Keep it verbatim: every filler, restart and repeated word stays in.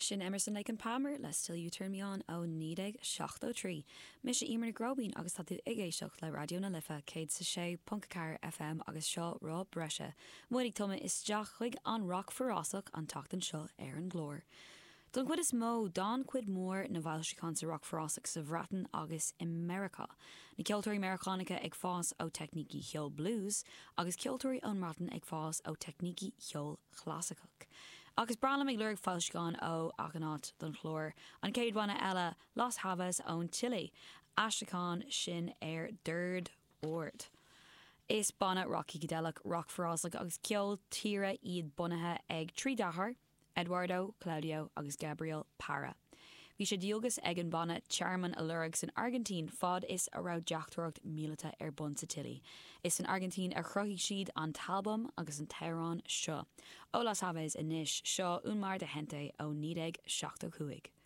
Sin Emerson Lake and Palmer, let's till you turn me on ó nídeg seachto trí. Mis sé imar na grobín agus tá tú igéisiocht le radio na lifa céad sa sé Puncacar F M agus seo rá breise. Muig tuma is deach chuig an rock forrásach an tachtan seo ar an glór. Don cuid is mó don cuid mór na bhailsicán sa rock forrásach sa bhratan agus America. Na ceoltóirí Americanácha ag fás ó techníci cheol blues agus ceoltóirí an mratan ag fás ó techníci cheol chlásicach. Agus brala ag lurig fáilsicán ó achanát don chlór an céadhhaine eile Las Havas ón Chile, astracán sin ar dúrd ord. Is banna Rocky Godelach rock forrásach agus ceol tíre iad bunathe ag trí dahar, Eduardo, Claudio agus Gabriel Parra. Bhí sé díogus ag an banna chairman a lurag san Argentín fad is a rá deachtarach mílata ar bun sa tili. Is an Argentín a chruthigh siad an talbam agus an Teherán seo. Ó Las Havas inis seo únmar de gente ó nídeg seachto chuig.